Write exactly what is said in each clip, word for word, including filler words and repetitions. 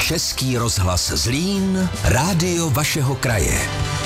Český rozhlas Zlín, rádio vašeho kraje.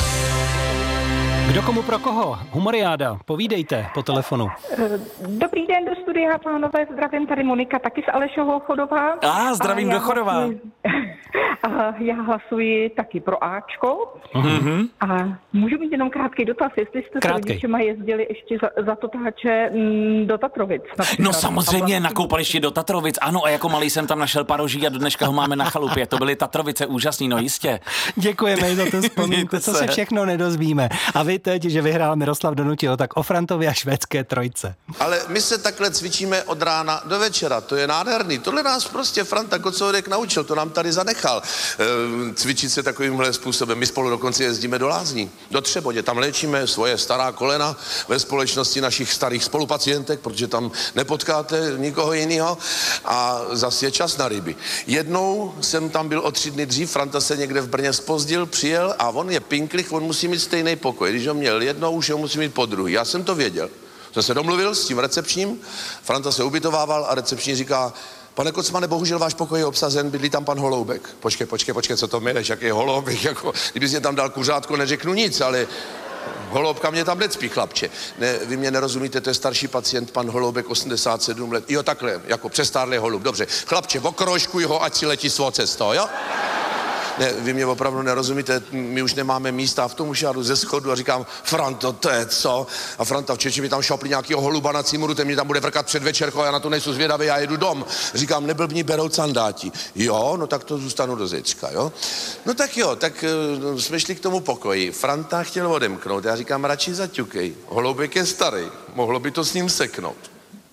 Kdo komu pro koho? Humoriáda, povídejte po telefonu. Dobrý den do studia, pánové, zdravím, tady Monika, taky z Alešovho Chodova. A zdravím do Chodova. Hlasuji, a já hlasuji taky pro Ačko. Mm-hmm. A můžu mít jenom krátký dotaz, jestli jste s rodičema jezdili ještě za, za totáče m, do Tatrovic. No samozřejmě, na koupališti do Tatrovic, ano, a jako malý jsem tam našel paroží a do dneška ho máme na chalupě. To byly Tatrovice, úžasný, no jistě. Děkujeme za to vzpomínku, co se všechno nedozvíme. A vy teď, že vyhrál Miroslav Donutil, tak o Frantovi a švédské trojce. Ale my se takhle cvičíme od rána do večera, to je nádherný. Tohle nás prostě Franta Kocourek naučil, to nám tady zanechal. E, cvičit se takovýmhle způsobem. My spolu dokonce jezdíme do Lázní, do Třebodě. Tam léčíme svoje stará kolena ve společnosti našich starých spolupacientek, protože tam nepotkáte nikoho jiného. A zase je čas na ryby. Jednou jsem tam byl o tři dny dřív, Franta se někde v Brně zpozdil, přijel a on je pinklich, on musí mít stejný pokoj. Když ho měl jednou, už ho musí mít po druhý. Já jsem to věděl. Jsem se domluvil s tím recepčním, Franta se ubytovával a recepční říká: pane Kocmane, bohužel váš pokoj je obsazen, bydlí tam pan Holoubek. Počkej, počkej, počkej, co to mileš, jaký Holoubek, jako, kdybys mě tam dal kuřátko, neřeknu nic, ale Holoubka mě tam necpí, chlapče. Ne, vy mě nerozumíte, to je starší pacient, pan Holoubek, osmdesát sedm let. Jo, takhle, jako přestárlý holub, dobře. Chlapče, okrožkuj ho, ať si letí svou cestou, jo? Ne, vy mě opravdu nerozumíte, my už nemáme místa a v tom už já jdu ze schodu a říkám: Franto, to je co? A Franta v Čeči mi tam šopli nějakýho holuba na cimuru, ten mě tam bude vrkat před večerkou, já na to nejsou zvědavý, já jedu dom. Říkám: neblbni, berou candáti. Jo, no tak to zůstanu do zítřka, jo? No tak jo, tak uh, jsme šli k tomu pokoji. Franta chtěl odemknout, já říkám: radši zaťukej, Holoubek je starý, mohlo by to s ním seknout.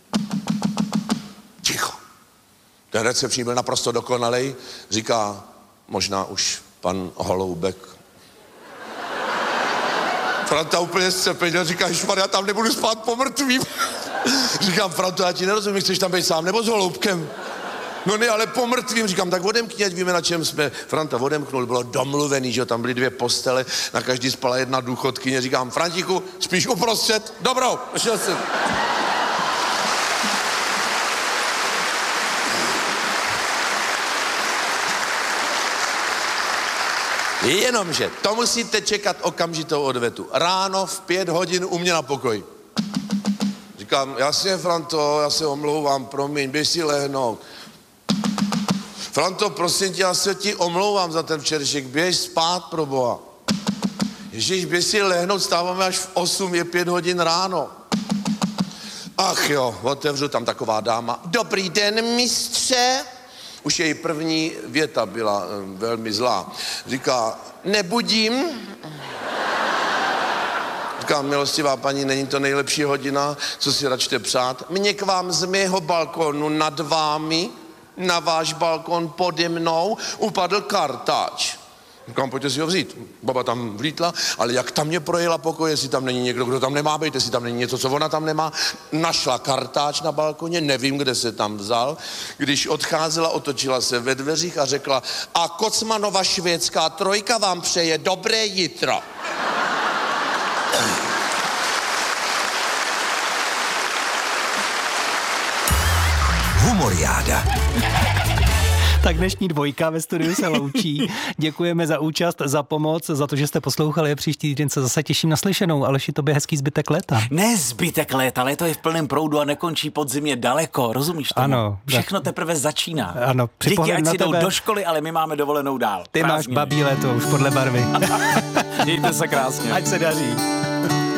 Ticho. Ten recepční byl naprosto dokonalej, říká: možná už pan Holoubek. Franta úplně zcepenil, říká: ježmar, já tam nebudu spát po mrtvým. Říkám: Franto, já ti nerozumím, chceš tam být sám nebo s Holoubkem? No ne, ale po mrtvým. Říkám: tak odemkni, ať víme, na čem jsme. Franta odemknul, bylo domluvený, že tam byly dvě postele, na každý spala jedna důchodkyně. Říkám: Frantiku, spíš uprostřed? Dobrou, šel jsem. Jenomže to musíte čekat okamžitou odvetu. Ráno v pět hodin u mě na pokoji. Říkám: jasně, Franto, já se omlouvám, promiň, běž si lehnout. Franto, prosím tě, já se ti omlouvám za ten včerejšek, běž spát, proboha. Ježíš, běž si lehnout, stáváme až v osm, je pět hodin ráno. Ach jo, otevřu, tam taková dáma: dobrý den, mistře. Už její první věta byla um, velmi zlá. Říká: nebudím. Říkám: milostivá paní, není to nejlepší hodina, co si račte přát? Mně k vám z mého balkonu nad vámi, na váš balkon pode mnou, upadl kartáč. Říkám: pojďte si ho vzít. Baba tam vlítla, ale jak tam mě projela pokoj, jestli tam není někdo, kdo tam nemá být, jestli tam není něco, co ona tam nemá. Našla kartáč na balkoně, nevím, kde se tam vzal. Když odcházela, otočila se ve dveřích a řekla: a Kocmanova švédská trojka vám přeje dobré jitro. Humoriáda. Tak dnešní dvojka ve studiu se loučí. Děkujeme za účast, za pomoc, za to, že jste poslouchali. Příští týden se zase těším na slyšenou. Aleši, tobě hezký zbytek léta. Ne zbytek léta, léto je v plném proudu a nekončí podzimě daleko, rozumíš tomu? Ano. Všechno teprve začíná. Ano. Děti, ať si jdou tebe... do školy, ale my máme dovolenou dál. Ty Krásně. máš babí léto už podle barvy. Mějte se krásně. Ať se daří.